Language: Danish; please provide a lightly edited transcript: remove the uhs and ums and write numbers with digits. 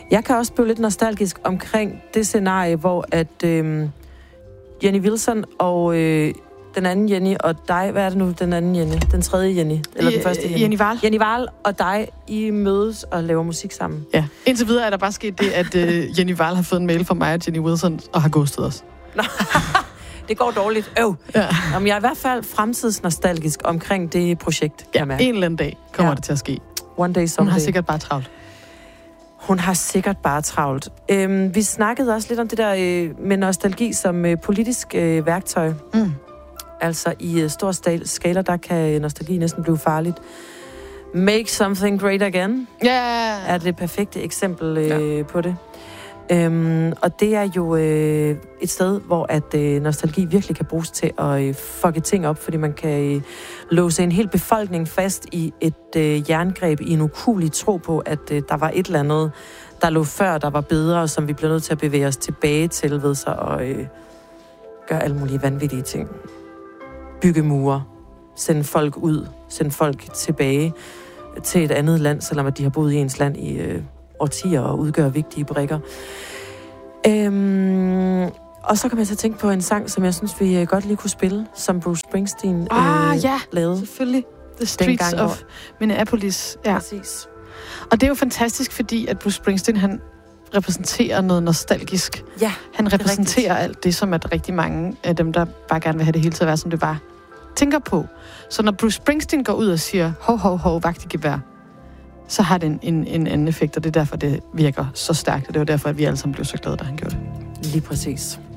Jeg kan også blive lidt nostalgisk omkring det scenarie, hvor at Jenny Wilson og den anden Jenny og dig, hvad er det nu, den anden Jenny? Den tredje Jenny? Eller den første Jenny? Jenny Wahl. Jenny Wahl og dig, I mødes og laver musik sammen. Ja. Indtil videre er der bare sket det, at Jenny Wahl har fået en mail fra mig og Jenny Wilson og har ghostet os. Det går dårligt. Ja. Jamen, jeg er i hvert fald fremtidsnostalgisk omkring det projekt, kan jeg mærke. En eller anden dag kommer det til at ske. One day, someday. Hun har sikkert bare travlt. Hun har sikkert bare travlt. Vi snakkede også lidt om det der med nostalgi som politisk værktøj. Mm. Altså i stor skala, der kan nostalgi næsten blive farligt. Make something great again. Er det perfekte eksempel på det. Og det er jo et sted, hvor at nostalgi virkelig kan bruges til at fucke ting op, fordi man kan låse en hel befolkning fast i et jerngreb, i en ukuelig tro på, at der var et eller andet, der lå før, der var bedre, som vi bliver nødt til at bevæge os tilbage til ved så at gøre alle mulige vanvittige ting. Bygge mure, sende folk ud, sende folk tilbage til et andet land, selvom at de har boet i ens land i årtier og udgør vigtige brikker. Og så kan man så tænke på en sang, som jeg synes, vi godt lige kunne spille, som Bruce Springsteen lavede. Selvfølgelig. The Streets of Minneapolis. Ja. Præcis. Og det er jo fantastisk, fordi at Bruce Springsteen, han repræsenterer noget nostalgisk. Ja, han repræsenterer alt det, som at rigtig mange af dem, der bare gerne vil have det hele til at være, som det var, tænker på. Så når Bruce Springsteen går ud og siger, hov, hov, hov, vagt i gevær, så har det en anden effekt, og det er derfor, det virker så stærkt, og det var derfor, at vi alle sammen blev så glade, da han gjorde det. Lige præcis.